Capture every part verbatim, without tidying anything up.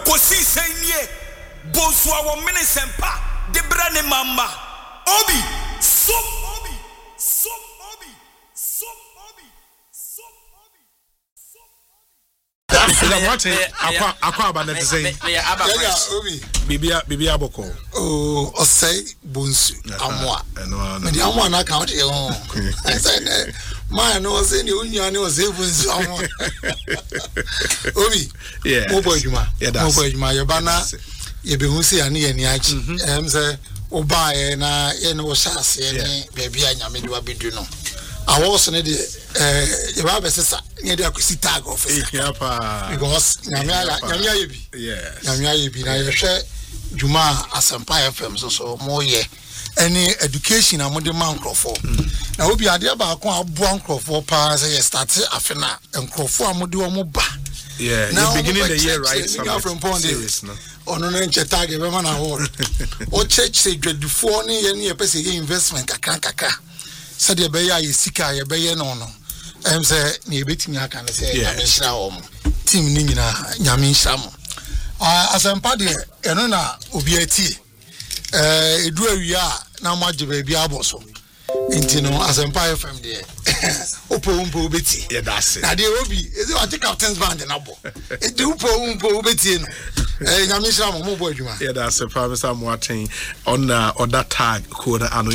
kosi senye bosua wo minisempa de brane mama obi so obi so obi so obi so obi so obi that what akwa akwa aba na say yeah obi bibia bibia boko oh osai bonsu amwa me di amwa na ka o de ho I say man no say ni unya ni o say bonsu amwa obi yeah mo boy juma yeah mo boy juma ye bana ye be hu say ani ye ni achi em say oba ye na ye no shase ye ni baby anyame de wa bedu no awo ne de eh ye ba be sesa ye de akosi tag officer yeah pa because nyame ala nyame aye bi yes nyame aye bi na ye hwe juma Asempa F M so so mo ye any education amode man crofo na obi ade ba ko aboa crofo pa say ye start afena crofo amode wo mo ba yeah you beginning the year right from serious no ono na nche tag e be man award o church say dwedufo ne ye ne ye pese ye investment kakra kakra said ye be ya ye sika ye be ye no no em say ne betimi aka ne say nyame hira wo mo team ni nyina nyame hira mo ah Asempa de eno na obi ati eh edu awia na maje ba bia aboso enti no Asempa F M de opo umpo obeti yeah that's it na de obi eze wa take captain's band na bo e de opo umpo obeti no eh nyame hira mo mo bo adwuma yeah that's it Professor Moaten on uh, on that tag code ano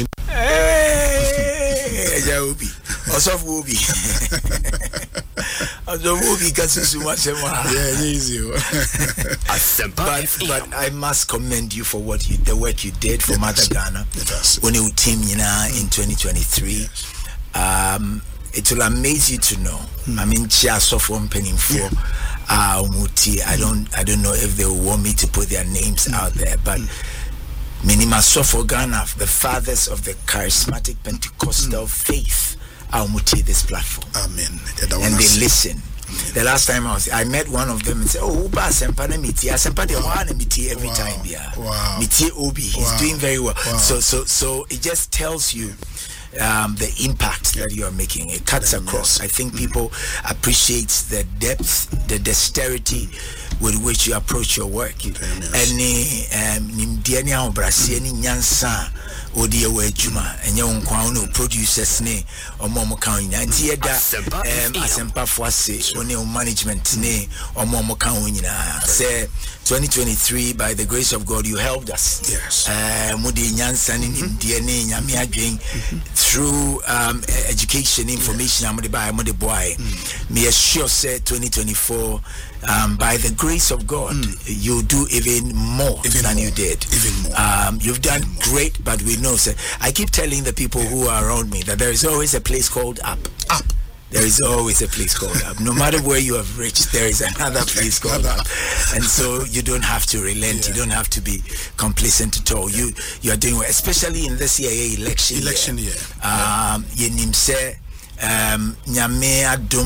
yeah obi osof obi osof obi kasusu wasema yeah easy but, but I must commend you for what you the work you did for Mother Ghana when you team you know in twenty twenty-three. um it will amaze you to know mm. I mean chia so from penning for uh muti I don't I don't know if they want me to put their names mm. out there, but mm. Minima Sofo Ghana, the fathers of the charismatic Pentecostal mm. faith, are muti this platform. Amen. And they listen. Amen. The last time I was, I met one of them and said, "Oh, Uba Asempa na miti, Asempa de wana miti every wow. time, yeah. Wow. Miti Obi, he's wow. doing very well." Wow. So, so, so it just tells you um, the impact that you are making. It cuts across. I think people appreciate the depth, the dexterity with which you approach your work. Any nimdiani au brasi any nyansa odi ewe juma enye unkwa ono producers ne omo mo kan nyina nti eda Asempa Fuase oni o management ne omo mo kan nyina say twenty twenty-three by the grace of God you helped us. Yes. Uh mudi nyansa ni nimdiani nyame adwen through um, education information amode by amode boy. Me assure say twenty twenty-four um, by the grace of God mm. you do even more even than more. you did. Even more. Um, you've done great, but we know, sir. I keep telling the people yeah. who are around me that there is always a place called up. Up. There is always a place called up. No matter where you have reached, there is another place called up. And so you don't have to relent. Yeah. You don't have to be complacent at all. Yeah. You you are doing well, especially in the C I A election. Election year. year. Um, yeah. um,